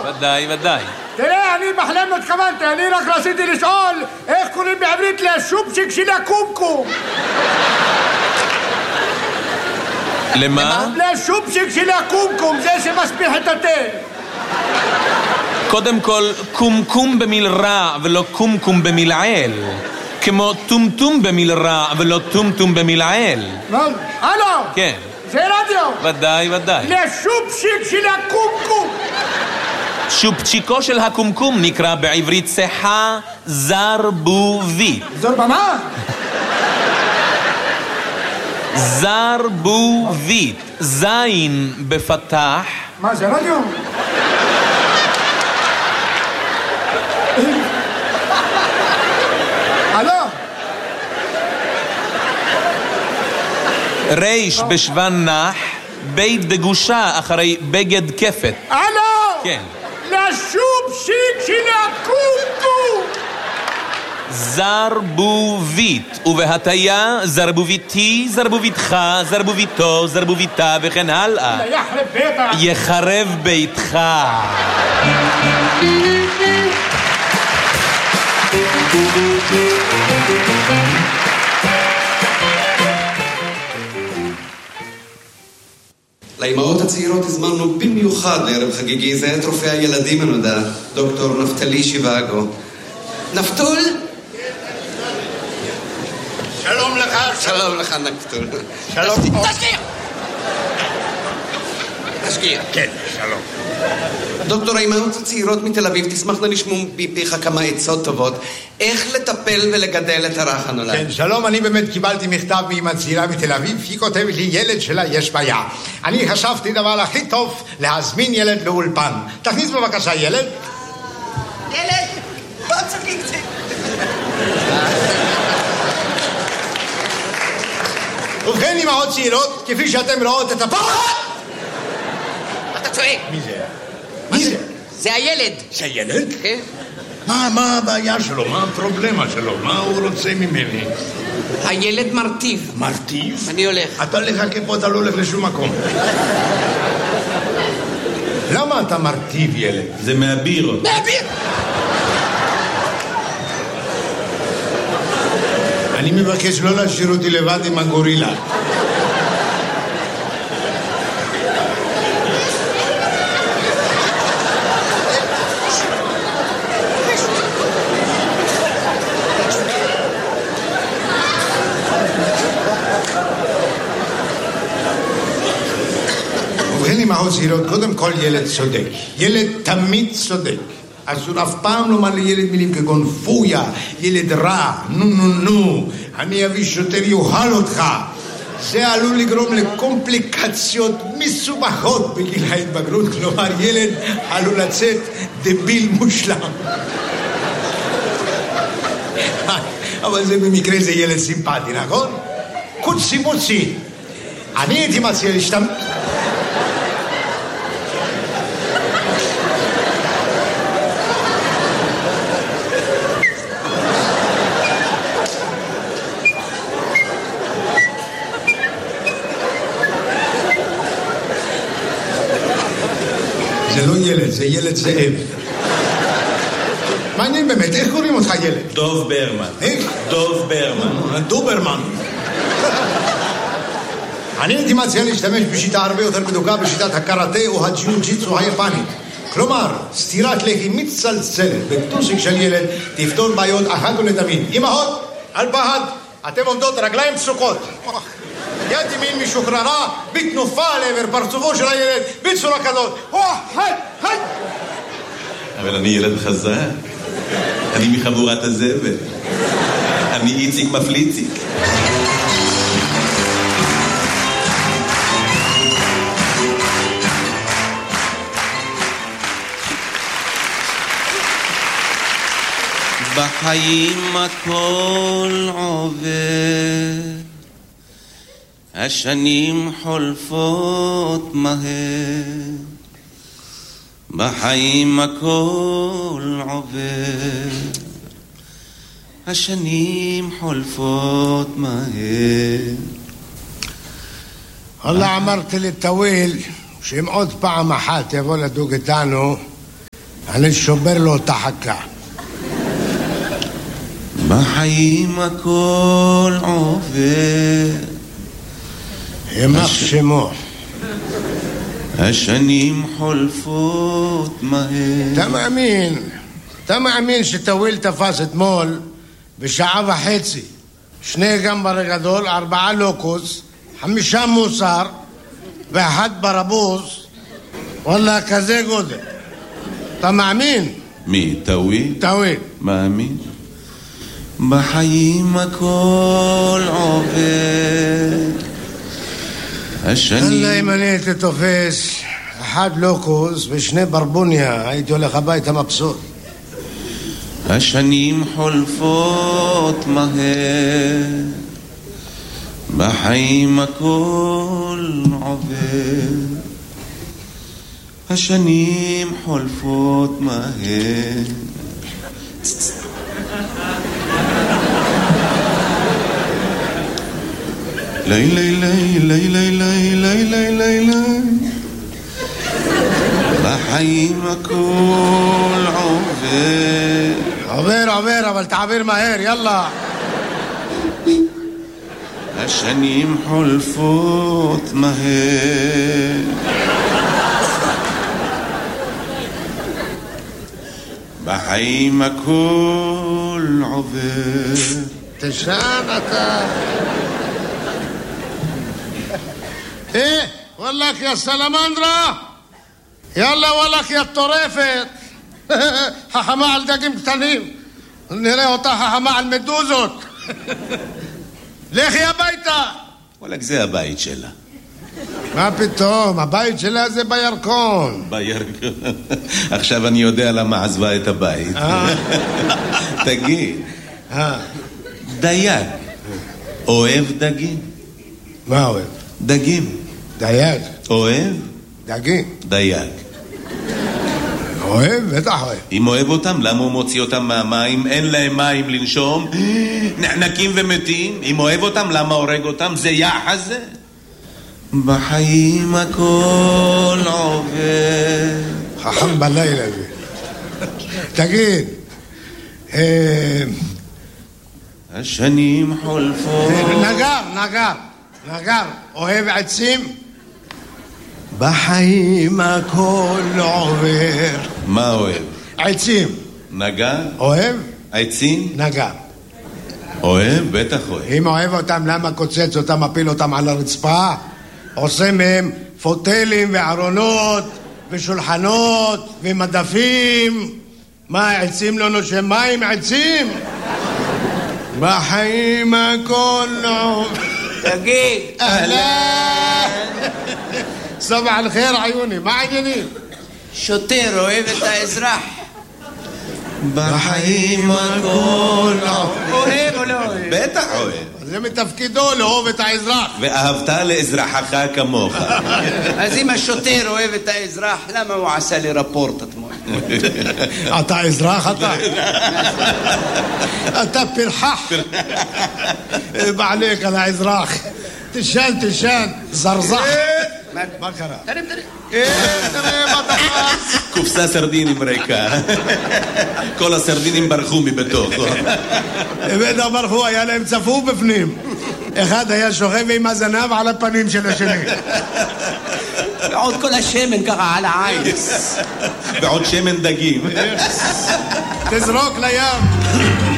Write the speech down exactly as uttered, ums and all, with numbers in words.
ודאי, ודאי. תראה, אני בחלם לא התכוונתי, אני רק רציתי לשאול איך קוראים בעברית לשופשיק של הקומקום. למה? לשופשיק של הקומקום, זה שמשפיח את התה. קודם כל, קומקום במיל רע ולא קומקום במיל עיל. כמו טומטום במיל רע ולא טומטום במיל עיל. הלו? כן. זה רדיו? ודאי, ודאי. לשופשיק של הקומקום. שופצ'יקו של הקומקום נקרא בעברית צחה זרבובית. זרבמה? זרבובית. זין בפתח. מה זה רדיו? הלו? ריש בשוון נח, בית דגושה אחרי בגד כפת. הלו? כן. לשופשיק של הקומקום. זרבובית, ובהטיה זרבוביתי, זרבוביתך, זרבוביתו, זרבוביתה וכן הלאה. יחרב ביתך. יחרב ביתך. לאימהות הצעירות הזמנו במיוחד לערב חגיגי זה את רופא הילדים הנודע, דוקטור נפתלי שיבאגו. נפתול? שלום לך. שלום לך נפתול. שלום. תשקיע! תשקיע. כן, שלום. דוקטור, האימהות הצעירות מתל אביב תשמחנה לשמוע מפיך כמה עצות טובות איך לטפל ולגדל את הרך הנולד. כן, שלום, אני באמת קיבלתי מכתב מאמא צעירה מתל אביב, היא כותבת לי ילד שלה יש בעיה. אני חשבתי דבר הכי טוב להזמין ילד לאולפן. תכניס בבקשה ילד. ילד, בוא תסתכל קצת. ובכן אמהות צעירות, כפי שאתם רואות את הפחד. אתה צועק. מי זה? מי זה? זה הילד. זה ילד? כן. מה, מה הבעיה שלו? מה הפרובלמה שלו? מה הוא רוצה ממני? הילד מרטיב. מרטיב? אני הולך. אתה לחכה פה, אתה לא הולך לשום מקום. למה אתה מרטיב ילד? זה מהביר. מהביר! אני מבקש לא להשאיר אותי לבד עם הגורילה. ובכן אמהות צעירות, קודם כל ילד צודק. ילד תמיד צודק. אסור אף פעם לומר לילד מילים כגון פויה, ילד רע, נו נו נו, אני אביא שוטר יוהל אותך. זה עלול לגרום לקומפליקציות מסובכות בגיל ההתבגרות, כלומר ילד עלול לצאת דביל מושלם. אבל זה במקרה זה ילד סימפטי, נכון? קוצי מוצי. אני הייתי מציע להשתמש... זה לא ילד, זה ילד זאב. מעניין באמת, איך קוראים אותך ילד? דוב ברמן. איך? דוב ברמן. דוברמן. אני הייתי מציע להשתמש בשיטה הרבה יותר בדוקה, בשיטת הקראטה או הג'יוג'יצו היפנית. כלומר, סטירת לחי מצלצלת בטוסיק של ילד תפתור בעיות אחת ולתמיד. אמהות, אל פחד, אתם עומדות רגליים פסוקות. יד ימין משוחררה, בתנופה לעבר פרצופו של הילד, בצורה כזאת. היי, היי. אבל אני ילד חזק. אני מחבורת הזבל. אני איציק מפליציק. בחיים הכל עובר, השנים חולפות מהר, בחיים הכל עובר, השנים חולפות מהר. والله אמרתי לטוויל שאם עוד פעם אחת יבוא לדוג איתנו אני שובר לו את החכה. בחיים הכל עובר, יימח שמו. השנים חולפות מהר. אתה מאמין, אתה מאמין שטוויל תפס אתמול בשעה וחצי שני גמבר גדול, ארבעה לוקוס, חמישה מוסר ואחד ברבוס, וואלה כזה גודל. אתה מאמין? מי? טוויל? טוויל. מאמין. בחיים הכל עובר, השנים... אללה, אם אני הייתי תופס אחד לוקוס ושני ברבוניה, הייתי הולך הביתה מבסוט. השנים חולפות מהר, בחיים הכל עובר, השנים חולפות מהר. לי לי לי לי לי לי לי לי לי לי בחיים הכל עובר. עובר עובר, אבל תעביר מהר, יאללה. השנים חולפות מהר, בחיים הכל עובר. תשען אתה. ايه والله يا سلامندرا يلا والله يا الطريفة חכמה על דגים קטנים, נראה אותה חכמה על מדוזות. לכי הביתה. וואלק, זה הבית שלה. מה פתאום, הבית שלה זה בירקון. בירקון. עכשיו אני יודע למה עזבה את הבית. תגיד, דייג אוהב דגים? מה אוהב? דגים. דייג. אוהב? דגים. דייג. אוהב? בטח אוהב. אם אוהב אותם, למה הוא מוציא אותם מהמים? אין להם מים לנשום, נחנקים ומתים. אם אוהב אותם, למה הורג אותם? זה יחס זה? בחיים הכל עובר. חכם בלילה זה. תגיד, השנים חולפות. נגר, נגר, נגר, אוהב עצים? בחיים הכל עובר. מה אוהב? עצים. נגר? אוהב? עצים? נגר. אוהב? בטח אוהב. אם אוהב אותם, למה קוצץ אותם, מפיל אותם על הרצפה? עושה מהם פוטלים וארונות ושולחנות ומדפים. מה, עצים לא נושם מים? עצים? בחיים הכל עובר. תגיד. אהלן. סבח על חיר עיוני, מה העניינים? שוטר אוהב את האזרח. בחיים הכל אוהב או לא אוהב? בטח אוהב. זה מתפקידו לאהוב את האזרח. ואהבת לאזרחך כמוך. אז אם השוטר אוהב את האזרח, למה הוא עשה לי רפורט אתמול? אתה אזרח אתה? אתה פרחח. בעליק על האזרח. תשן, תשן, זרזח. מה קרה? תרים, תרים. תראה מה תפס. קופסה סרדינים ריקה. כל הסרדינים ברחו מבתוכו. בטח ברחו, היה להם צפוף בפנים. אחד היה שוכב עם הזנב על הפנים של השני. ועוד כל השמן ככה על העין. ועוד שמן דגים. תזרוק לים.